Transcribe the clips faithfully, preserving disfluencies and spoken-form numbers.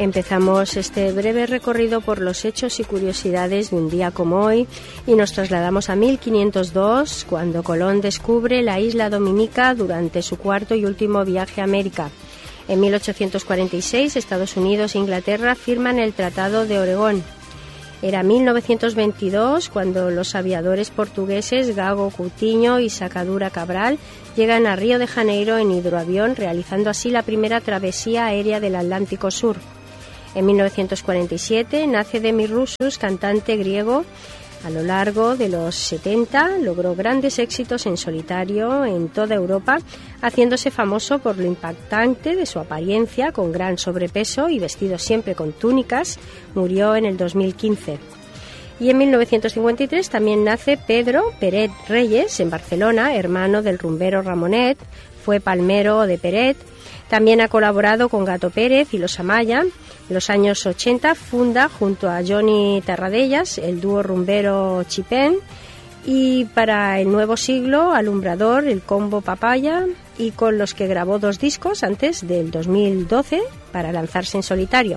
Empezamos este breve recorrido por los hechos y curiosidades de un día como hoy y nos trasladamos a mil quinientos dos, cuando Colón descubre la isla Dominica durante su cuarto y último viaje a América. En mil ochocientos cuarenta y seis, Estados Unidos e Inglaterra firman el Tratado de Oregón. Era mil novecientos veintidós cuando los aviadores portugueses Gago Coutinho y Sacadura Cabral llegan a Río de Janeiro en hidroavión, realizando así la primera travesía aérea del Atlántico Sur. En mil novecientos cuarenta y siete nace Demis Roussos, cantante griego. A lo largo de los setenta logró grandes éxitos en solitario en toda Europa, haciéndose famoso por lo impactante de su apariencia, con gran sobrepeso y vestido siempre con túnicas. Murió en el dos mil quince. Y en mil novecientos cincuenta y tres también nace Pedro Peret Reyes, en Barcelona, hermano del rumbero Ramonet. Fue palmero de Peret. También ha colaborado con Gato Pérez y Los Amaya. En los años ochenta funda junto a Johnny Terradellas el dúo rumbero Chipén, y para el nuevo siglo Alumbrador, el combo Papaya, y con los que grabó dos discos antes del dos mil doce para lanzarse en solitario.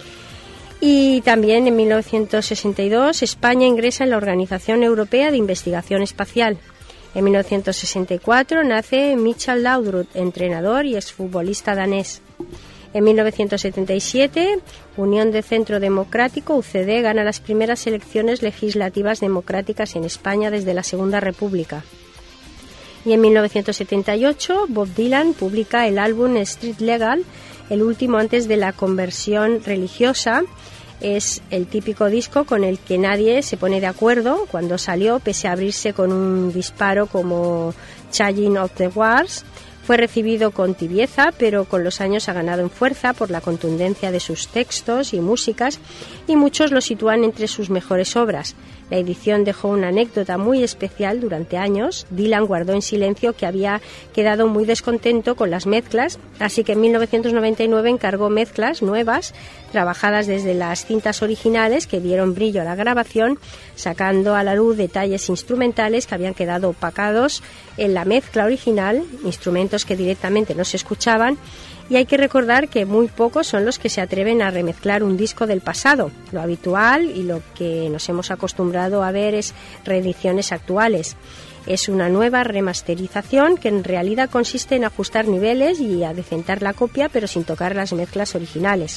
Y también en mil novecientos sesenta y dos España ingresa en la Organización Europea de Investigación Espacial. En mil novecientos sesenta y cuatro nace Michael Laudrup, entrenador y exfutbolista danés. En mil novecientos setenta y siete, Unión de Centro Democrático, U C D, gana las primeras elecciones legislativas democráticas en España desde la Segunda República. Y en mil novecientos setenta y ocho, Bob Dylan publica el álbum Street Legal, el último antes de la conversión religiosa. Es el típico disco con el que nadie se pone de acuerdo. Cuando salió, pese a abrirse con un disparo como Changing of the Wars, fue recibido con tibieza, pero con los años ha ganado en fuerza por la contundencia de sus textos y músicas, y muchos lo sitúan entre sus mejores obras. La edición dejó una anécdota muy especial. Durante años, Dylan guardó en silencio que había quedado muy descontento con las mezclas, así que en mil novecientos noventa y nueve encargó mezclas nuevas, trabajadas desde las cintas originales, que dieron brillo a la grabación, sacando a la luz detalles instrumentales que habían quedado opacados en la mezcla original, instrumentos que directamente no se escuchaban. Y hay que recordar que muy pocos son los que se atreven a remezclar un disco del pasado. Lo habitual y lo que nos hemos acostumbrado a ver es reediciones actuales. Es una nueva remasterización que en realidad consiste en ajustar niveles y adecentar la copia, pero sin tocar las mezclas originales.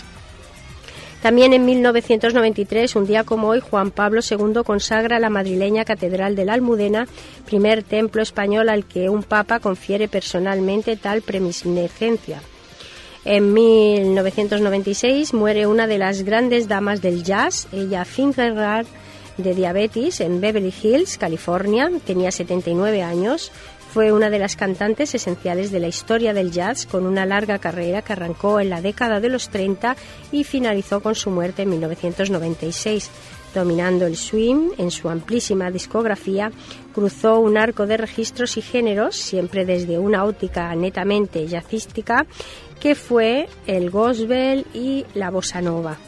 También en mil novecientos noventa y tres, un día como hoy, Juan Pablo segundo consagra la madrileña Catedral de la Almudena, primer templo español al que un papa confiere personalmente tal preeminencia. En mil novecientos noventa y seis muere una de las grandes damas del jazz, ella Fitzgerald, de diabetes, en Beverly Hills, California. Tenía setenta y nueve años. Fue una de las cantantes esenciales de la historia del jazz, con una larga carrera que arrancó en la década de los treinta y finalizó con su muerte en mil novecientos noventa y seis. Dominando el swing en su amplísima discografía, cruzó un arco de registros y géneros, siempre desde una óptica netamente jazzística, que fue el gospel y la bossa nova.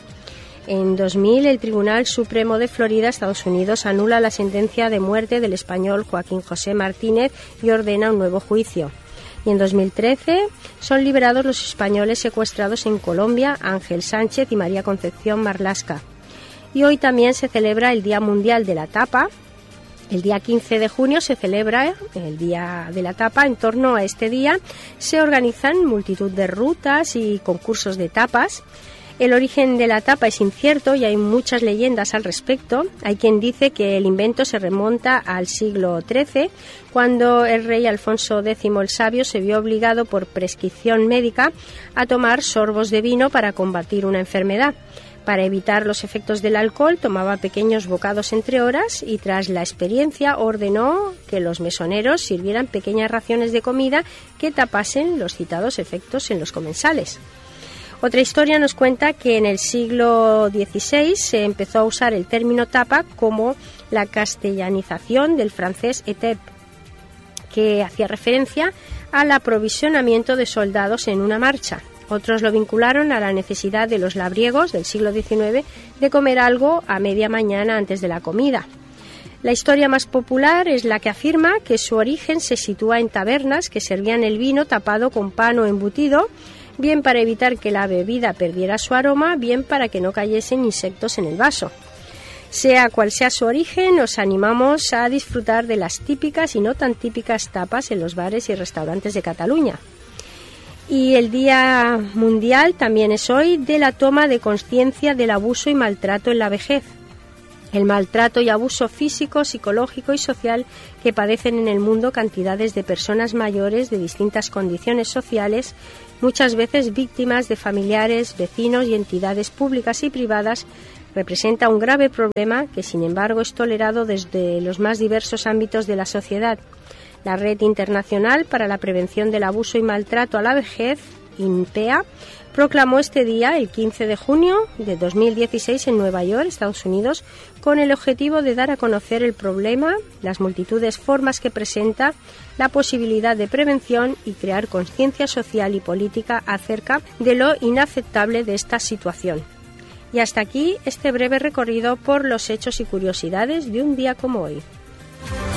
En dos mil, el Tribunal Supremo de Florida, Estados Unidos, anula la sentencia de muerte del español Joaquín José Martínez y ordena un nuevo juicio. Y en dos mil trece son liberados los españoles secuestrados en Colombia, Ángel Sánchez y María Concepción Marlasca. Y hoy también se celebra el Día Mundial de la Tapa. El día quince de junio se celebra el Día de la Tapa. En torno a este día se organizan multitud de rutas y concursos de tapas. El origen de la tapa es incierto y hay muchas leyendas al respecto. Hay quien dice que el invento se remonta al siglo trece, cuando el rey Alfonso décimo el Sabio se vio obligado por prescripción médica a tomar sorbos de vino para combatir una enfermedad. Para evitar los efectos del alcohol, tomaba pequeños bocados entre horas y, tras la experiencia, ordenó que los mesoneros sirvieran pequeñas raciones de comida que tapasen los citados efectos en los comensales. Otra historia nos cuenta que en el siglo dieciséis se empezó a usar el término tapa como la castellanización del francés étape, que hacía referencia al aprovisionamiento de soldados en una marcha. Otros lo vincularon a la necesidad de los labriegos del siglo diecinueve de comer algo a media mañana antes de la comida. La historia más popular es la que afirma que su origen se sitúa en tabernas que servían el vino tapado con pan o embutido. bien para evitar que la bebida perdiera su aroma, bien para que no cayesen insectos en el vaso. Sea cual sea su origen, os animamos a disfrutar de las típicas y no tan típicas tapas en los bares y restaurantes de Cataluña. Y el Día Mundial también es hoy de la toma de conciencia del abuso y maltrato en la vejez. El maltrato y abuso físico, psicológico y social que padecen en el mundo cantidades de personas mayores de distintas condiciones sociales, muchas veces víctimas de familiares, vecinos y entidades públicas y privadas, representa un grave problema que, sin embargo, es tolerado desde los más diversos ámbitos de la sociedad. La Red Internacional para la Prevención del Abuso y Maltrato a la Vejez, INPEA, proclamó este día, el quince de junio de dos mil dieciséis, en Nueva York, Estados Unidos, con el objetivo de dar a conocer el problema, las multitudes formas que presenta, la posibilidad de prevención y crear conciencia social y política acerca de lo inaceptable de esta situación. Y hasta aquí este breve recorrido por los hechos y curiosidades de un día como hoy.